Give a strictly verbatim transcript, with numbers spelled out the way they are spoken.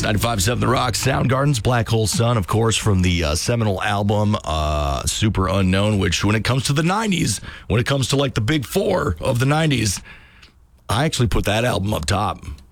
ninety-five point seven The Rock, Soundgarden's Black Hole Sun, of course, from the uh, seminal album uh, Super Unknown, which when it comes to the nineties, when it comes to like the big four of the nineties, I actually put that album up top.